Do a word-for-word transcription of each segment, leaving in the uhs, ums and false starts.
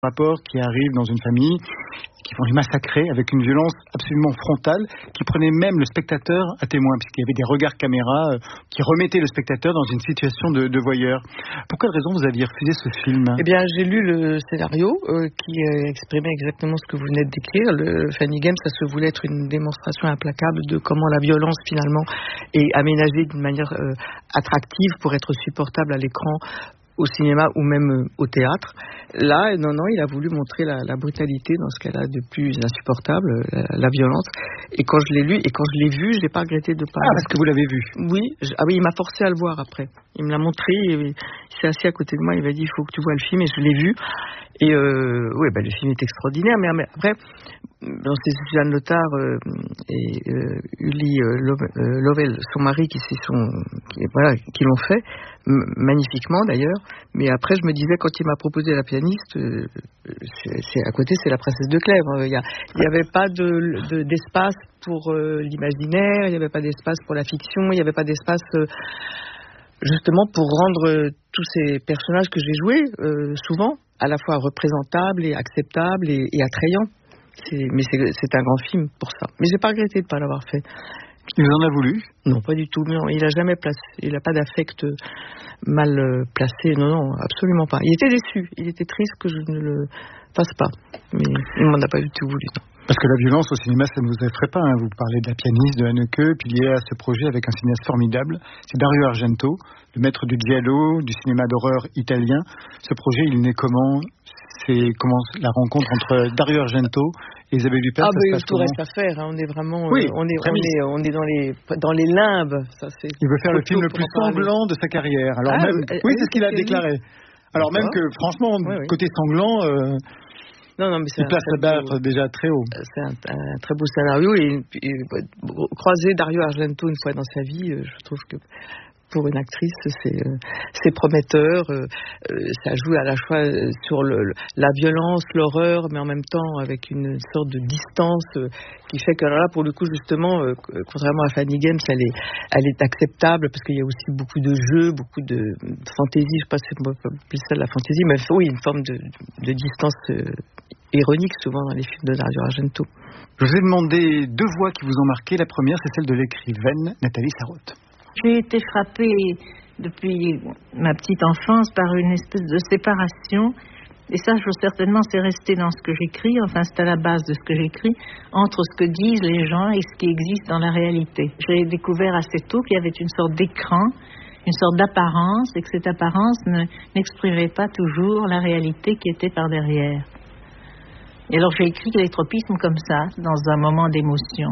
rapport qui arrivent dans une famille, qui vont les massacrer avec une violence absolument frontale, qui prenait même le spectateur à témoin, puisqu'il y avait des regards caméra euh, qui remettaient le spectateur dans une situation de, de voyeur. Pour quelle raison vous aviez refusé ce film ? Eh bien, j'ai lu le scénario euh, qui euh, exprimait exactement ce que vous venez de décrire. Le Funny Games, ça se voulait être une démonstration implacable de comment la violence, finalement, est aménagée d'une manière euh, attractive pour être supportable à l'écran, au cinéma ou même euh, au théâtre. Là, non, non, il a voulu montrer la, la brutalité dans ce qu'elle a de plus insupportable, la, la violence. Et quand je l'ai lu, et quand je l'ai vu, je n'ai pas regretté de pas... Ah, parce que vous l'avez vu ? Oui, je, ah oui, il m'a forcé à le voir après. Il me l'a montré, et, il s'est assis à côté de moi, il m'a dit, il faut que tu vois le film, et je l'ai vu. Et euh, oui, bah, le film est extraordinaire, mais, mais après, dans c'est Suzanne Lothar euh, et euh, Uli euh, Lovell, son mari, qui, sont, qui, voilà, qui l'ont fait, m- magnifiquement d'ailleurs. Mais après, je me disais, quand il m'a proposé la pianiste, euh, c'est, c'est, à côté, c'est la princesse de Clèves. Il n'y avait pas de, de, d'espace pour euh, l'imaginaire, il n'y avait pas d'espace pour la fiction, il n'y avait pas d'espace... Euh, justement pour rendre euh, tous ces personnages que j'ai joués, euh, souvent, à la fois représentables et acceptables et, et attrayants. C'est, mais c'est, c'est un grand film pour ça. Mais j'ai pas regretté de ne pas l'avoir fait. Il vous en a voulu ? Non, pas du tout. Non, il a jamais placé. Il n'a pas d'affect mal euh, placé. Non, non, absolument pas. Il était déçu. Il était triste que je ne le fasse pas. Mais il m'en a pas du tout voulu. Non. Parce que la violence au cinéma, ça ne vous effraie pas. Hein. Vous parlez de La pianiste, de Haneke, puis lié à ce projet avec un cinéaste formidable, c'est Dario Argento, le maître du giallo, du cinéma d'horreur italien. Ce projet, il naît comment ? C'est comment la rencontre entre Dario Argento et Isabelle Huppert. Ah ben, tout reste à faire. Hein. On est vraiment, oui, euh, on est, on est, on est dans les, dans les limbes. Ça, c'est il veut faire le film le plus sanglant de sa carrière. Alors ah, même, euh, oui, c'est ce qu'il a déclaré. Alors même que, franchement, oui, oui. côté sanglant. Euh, Non, non, mais c'est il place la barre beau, déjà très haut. C'est un, un très beau scénario. Et, et, et croiser Dario Argento une fois dans sa vie, je trouve que pour une actrice, c'est, c'est prometteur. Ça joue à la fois sur le, la violence, l'horreur, mais en même temps avec une sorte de distance qui fait que là, pour le coup, justement, contrairement à Funny Games, elle est, elle est acceptable parce qu'il y a aussi beaucoup de jeux, beaucoup de, de fantaisie. Je ne sais pas si on peut appeler ça de la fantaisie, mais oui, une forme de, de distance ironique souvent dans les films de Dario Argento. Je vous ai demandé deux voix qui vous ont marqué. La première, c'est celle de l'écrivaine Nathalie Sarraute. J'ai été frappée depuis ma petite enfance par une espèce de séparation, et ça, je, certainement, c'est resté dans ce que j'écris, enfin, c'est à la base de ce que j'écris, entre ce que disent les gens et ce qui existe dans la réalité. J'ai découvert assez tôt qu'il y avait une sorte d'écran, une sorte d'apparence, et que cette apparence ne, n'exprimait pas toujours la réalité qui était par derrière. Et alors, j'ai écrit les tropismes comme ça, dans un moment d'émotion.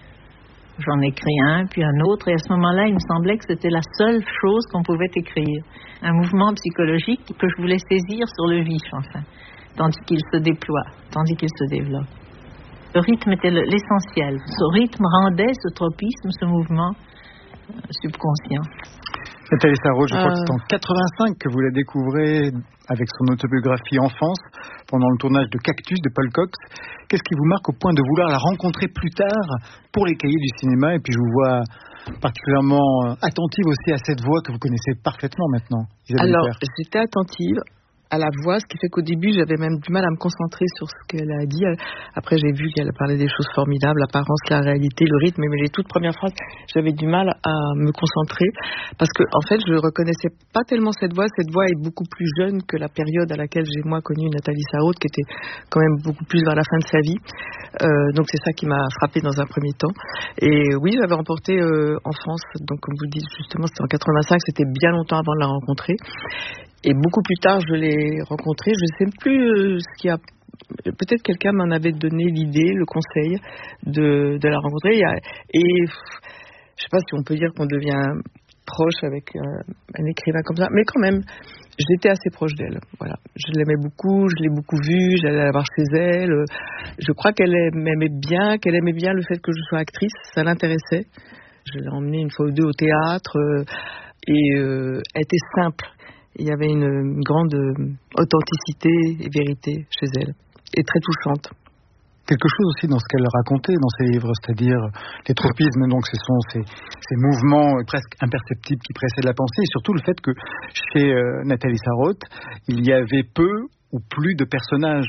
J'en ai écrit un, puis un autre, et à ce moment-là, il me semblait que c'était la seule chose qu'on pouvait écrire. Un mouvement psychologique que je voulais saisir sur le vif, enfin, tandis qu'il se déploie, tandis qu'il se développe. Le rythme était le, l'essentiel. Ce rythme rendait ce tropisme, ce mouvement euh, subconscient. Nathalie Sarraute, je crois euh... que c'est en quatre-vingt-cinq que vous la découvrez avec son autobiographie Enfance, pendant le tournage de Cactus de Paul Cox. Qu'est-ce qui vous marque au point de vouloir la rencontrer plus tard pour les cahiers du cinéma ? Et puis je vous vois particulièrement attentive aussi à cette voix que vous connaissez parfaitement maintenant, Isabelle Alors, Huppert. J'étais attentive à la voix, ce qui fait qu'au début, j'avais même du mal à me concentrer sur ce qu'elle a dit. Après, j'ai vu qu'elle parlait des choses formidables, l'apparence, la réalité, le rythme, mais les toutes premières phrases, j'avais du mal à me concentrer parce que, en fait, je reconnaissais pas tellement cette voix. Cette voix est beaucoup plus jeune que la période à laquelle j'ai, moi, connu Nathalie Sarraute, qui était quand même beaucoup plus vers la fin de sa vie. Euh, donc, c'est ça qui m'a frappée dans un premier temps. Et oui, j'avais remporté euh, Enfance. Donc, comme vous le dites, justement, c'était en quatre-vingt-cinq, c'était bien longtemps avant de la rencontrer. Et beaucoup plus tard, je l'ai rencontrée. Je ne sais plus euh, ce qui a... Peut-être quelqu'un m'en avait donné l'idée, le conseil de, de la rencontrer. Et, et je ne sais pas si on peut dire qu'on devient proche avec euh, un écrivain comme ça. Mais quand même, j'étais assez proche d'elle. Voilà. Je l'aimais beaucoup, je l'ai beaucoup vue, j'allais la voir chez elle. Je crois qu'elle m'aimait bien, qu'elle aimait bien le fait que je sois actrice. Ça l'intéressait. Je l'ai emmenée une fois ou deux au théâtre. Euh, et euh, elle était simple. Il y avait une, une grande authenticité et vérité chez elle, et très touchante. Quelque chose aussi dans ce qu'elle racontait dans ses livres, c'est-à-dire les tropismes, donc ce sont ces, ces mouvements presque imperceptibles qui précèdent la pensée, et surtout le fait que chez euh, Nathalie Sarraute, il y avait peu ou plus de personnages.